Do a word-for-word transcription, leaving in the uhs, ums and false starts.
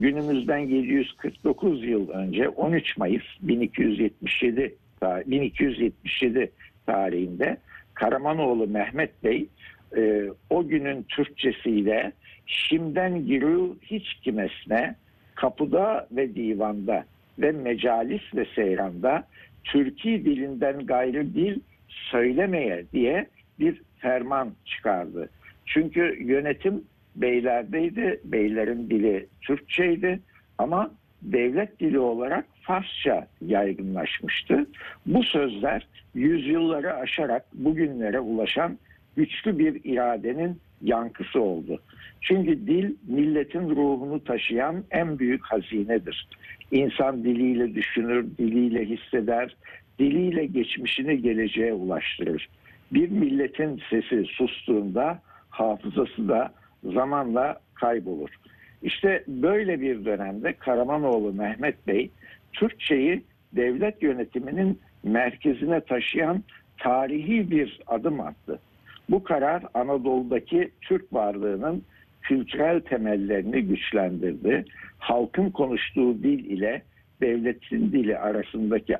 günümüzden yedi yüz kırk dokuz yıl önce on üç Mayıs bin iki yüz yetmiş yedi bin iki yüz yetmiş yedi tarihinde Karamanoğlu Mehmet Bey e, o günün Türkçesiyle "Şimden girü hiç kimesine, kapıda ve divanda ve mecalis ve seyranda Türki dilinden gayrı dil söylemeye" diye bir ferman çıkardı. Çünkü yönetim beylerdeydi, beylerin dili Türkçeydi ama devlet dili olarak Farsça yaygınlaşmıştı. Bu sözler yüzyılları aşarak bugünlere ulaşan güçlü bir iradenin yankısı oldu. Çünkü dil milletin ruhunu taşıyan en büyük hazinedir. İnsan diliyle düşünür, diliyle hisseder, diliyle geçmişini geleceğe ulaştırır. Bir milletin sesi sustuğunda hafızası da zamanla kaybolur. İşte böyle bir dönemde Karamanoğlu Mehmet Bey Türkçeyi devlet yönetiminin merkezine taşıyan tarihi bir adım attı. Bu karar Anadolu'daki Türk varlığının kültürel temellerini güçlendirdi. Halkın konuştuğu dil ile devletin dili arasındaki